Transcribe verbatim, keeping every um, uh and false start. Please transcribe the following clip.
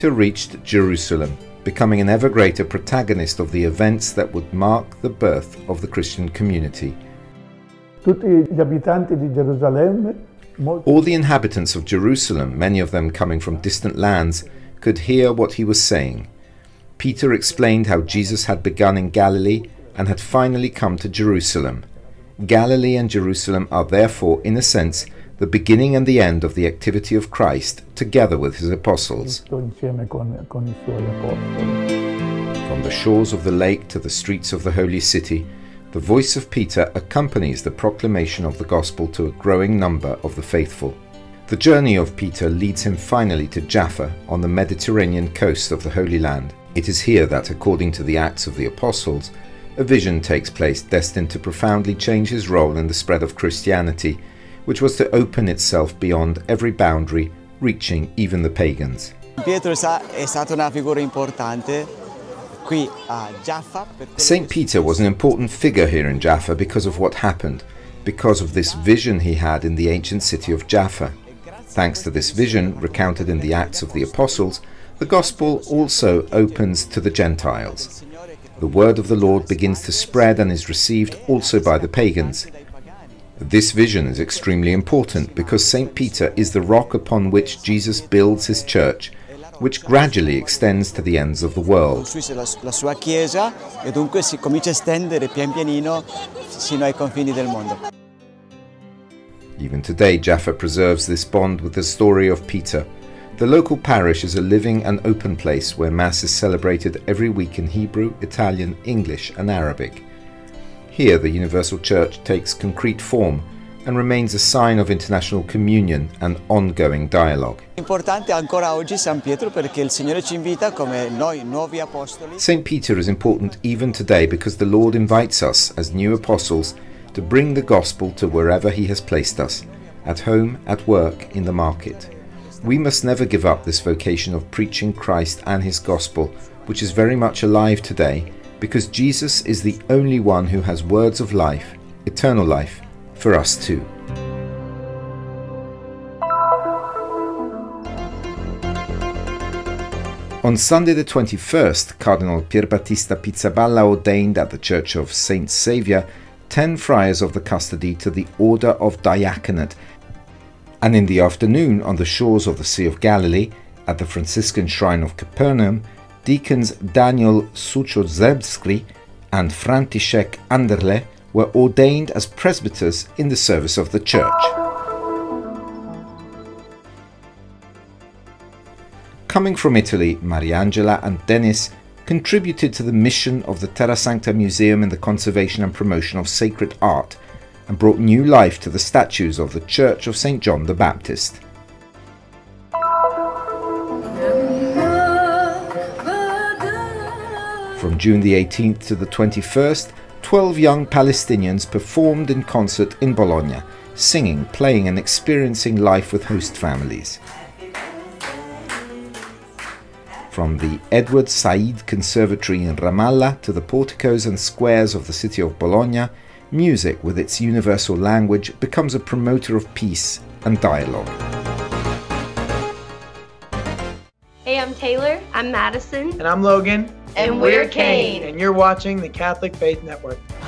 Peter reached Jerusalem, becoming an ever greater protagonist of the events that would mark the birth of the Christian community. Tutti gli abitanti di Gerusalemme, all the inhabitants of Jerusalem, many of them coming from distant lands, could hear what he was saying. Peter explained how Jesus had begun in Galilee and had finally come to Jerusalem. Galilee and Jerusalem are therefore, in a sense, the beginning and the end of the activity of Christ, together with his apostles. From the shores of the lake to the streets of the holy city, the voice of Peter accompanies the proclamation of the gospel to a growing number of the faithful. The journey of Peter leads him finally to Jaffa on the Mediterranean coast of the Holy Land. It is here that, according to the Acts of the Apostles, a vision takes place destined to profoundly change his role in the spread of Christianity, which was to open itself beyond every boundary, reaching even the pagans. Pietro è stata una figura importante qui a Jaffa. Saint Peter was an important figure here in Jaffa because of what happened, because of this vision he had in the ancient city of Jaffa. Thanks to this vision, recounted in the Acts of the Apostles, the Gospel also opens to the Gentiles. The word of the Lord begins to spread and is received also by the pagans. This vision is extremely important because Saint Peter is the rock upon which Jesus builds his church, which gradually extends to the ends of the world. La sua chiesa e dunque si comincia a estendere pian pianino sino ai confini del mondo. Even today, Jaffa preserves this bond with the story of Peter. The local parish is a living and open place where Mass is celebrated every week in Hebrew, Italian, English and Arabic. Here the Universal Church takes concrete form and remains a sign of international communion and ongoing dialogue. Importante ancora oggi San Pietro perché il Signore ci invita come noi nuovi apostoli. Saint Peter is important even today because the Lord invites us as new apostles to bring the gospel to wherever he has placed us, at home, at work, in the market. We must never give up this vocation of preaching Christ and his gospel, which is very much alive today, because Jesus is the only one who has words of life, eternal life, for us too. On Sunday the twenty-first, Cardinal Pierbattista Pizzaballa ordained at the Church of Saint Saviour ten friars of the custody to the Order of Diaconate, and in the afternoon, on the shores of the Sea of Galilee, at the Franciscan Shrine of Capernaum, deacons Daniel Suchodzebski and František Anderle were ordained as presbyters in the service of the Church. Coming from Italy, Mariangela and Denis contributed to the mission of the Terra Sancta Museum in the conservation and promotion of sacred art, and brought new life to the statues of the Church of Saint John the Baptist. From June the eighteenth to the twenty-first, twelve young Palestinians performed in concert in Bologna, singing, playing and experiencing life with host families. From the Edward Said Conservatory in Ramallah to the porticos and squares of the city of Bologna, music with its universal language becomes a promoter of peace and dialogue. Hey, I'm Taylor. I'm Madison. And I'm Logan. And we're Kane. And you're watching the Catholic Faith Network.